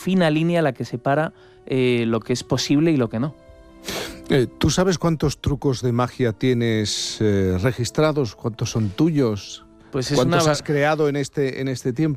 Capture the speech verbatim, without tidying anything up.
fina línea la que separa eh, lo que es posible y lo que no. Eh, ¿Tú sabes cuántos trucos de magia tienes eh, registrados? ¿Cuántos son tuyos? Pues es ¿Cuántos una... has creado en este, en este tiempo?